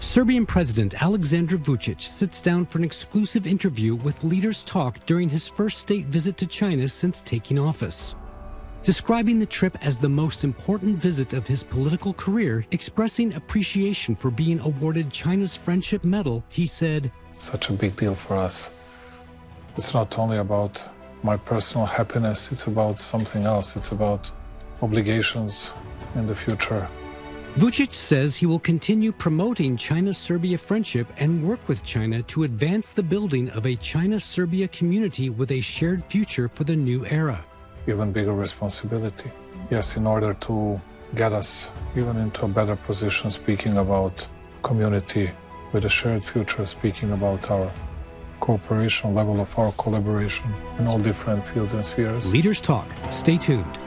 Serbian President Aleksandar Vučić sits down for an exclusive interview with Leaders Talk during his first state visit to China since taking office. Describing the trip as the most important visit of his political career, expressing appreciation for being awarded China's Friendship Medal, he said, "Such a big deal for us. It's not only about my personal happiness, it's about something else. It's about obligations in the future." Vučić says he will continue promoting China-Serbia friendship and work with China to advance the building of a China-Serbia community with a shared future for the new era. Even bigger responsibility. Yes, in order to get us even into a better position, speaking about community with a shared future, speaking about our cooperation, level of our collaboration in all different fields and spheres. Leaders Talk. Stay tuned.